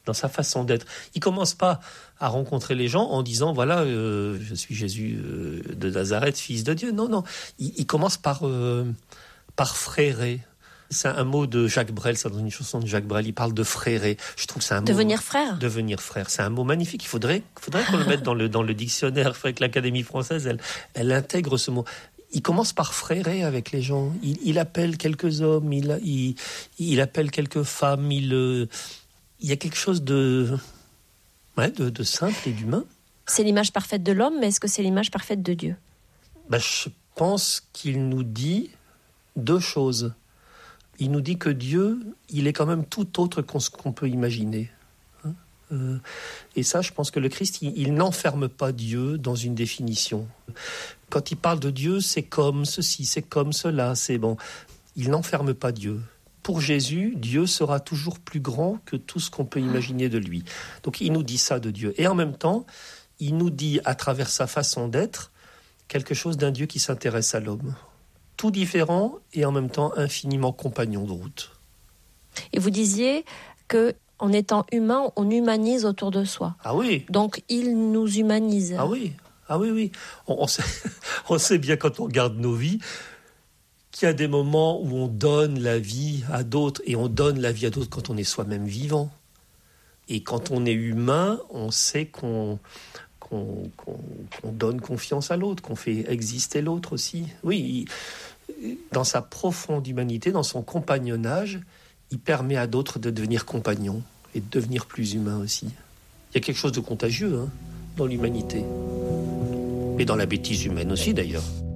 dans sa façon d'être. Il commence pas à rencontrer les gens en disant voilà, je suis Jésus de Nazareth, fils de Dieu. Non. Il commence par frérer. C'est un mot de Jacques Brel, ça dans une chanson de Jacques Brel. Il parle de frérer. Je trouve que c'est un mot. Devenir frère. Devenir frère. C'est un mot magnifique. Il faudrait qu'on le mette dans le dictionnaire. Il faudrait que l'Académie française, elle intègre ce mot. Il commence par frérer avec les gens. Il appelle quelques hommes, il appelle quelques femmes. Il y a quelque chose de simple et d'humain. C'est l'image parfaite de l'homme, mais est-ce que c'est l'image parfaite de Dieu ? Je pense qu'il nous dit deux choses. Il nous dit que Dieu, il est quand même tout autre qu'on peut imaginer. Et ça, je pense que le Christ, il n'enferme pas Dieu dans une définition. Quand il parle de Dieu, c'est comme ceci, c'est comme cela, c'est bon. Il n'enferme pas Dieu. Pour Jésus, Dieu sera toujours plus grand que tout ce qu'on peut imaginer de lui. Donc il nous dit ça de Dieu. Et en même temps, il nous dit, à travers sa façon d'être, quelque chose d'un Dieu qui s'intéresse à l'homme. Tout différent et en même temps infiniment compagnon de route. Et vous disiez qu'en étant humain, on humanise autour de soi. Ah oui. Donc il nous humanise. Ah oui. On sait bien quand on regarde nos vies qu'il y a des moments où on donne la vie à d'autres, et on donne la vie à d'autres quand on est soi-même vivant. Et quand on est humain, on sait qu'on donne confiance à l'autre, qu'on fait exister l'autre aussi. Oui, dans sa profonde humanité, dans son compagnonnage, il permet à d'autres de devenir compagnons et de devenir plus humains aussi. Il y a quelque chose de contagieux dans l'humanité. Et dans la bêtise humaine aussi d'ailleurs.